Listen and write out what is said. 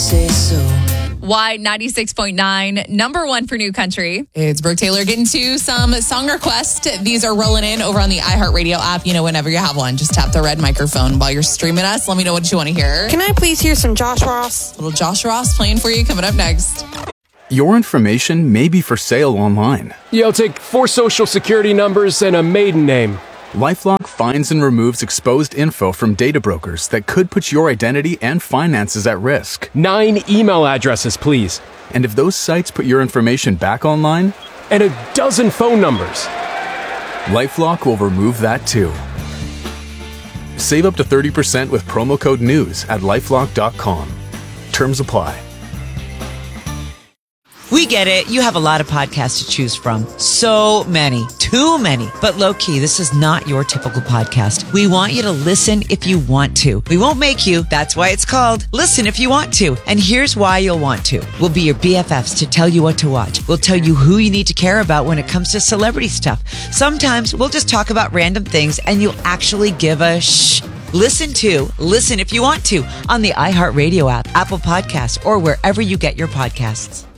say so. Wide 96.9, number one for new country. It's Brooke Taylor getting to some song requests. These are rolling in over on the iHeartRadio app. You know, whenever you have one, just tap the red microphone while you're streaming us. Let me know what you want to hear. Can I please hear some Josh Ross? Little Josh Ross playing for you coming up next. Your information may be for sale online. Yeah, I'll take 4 social security numbers and a maiden name. LifeLock finds and removes exposed info from data brokers that could put your identity and finances at risk. 9 email addresses, please. And if those sites put your information back online, And a dozen phone numbers. LifeLock will remove that too. Save up to 30% with promo code NEWS at LifeLock.com. Terms apply. We get it. You have a lot of podcasts to choose from. So many. Too many. But low-key, this is not your typical podcast. We want you to listen if you want to. We won't make you. That's why it's called Listen If You Want To. And here's why you'll want to. We'll be your BFFs to tell you what to watch. We'll tell you who you need to care about when it comes to celebrity stuff. Sometimes we'll just talk about random things and you'll actually give a shh. Listen If You Want To on the iHeartRadio app, Apple Podcasts, or wherever you get your podcasts.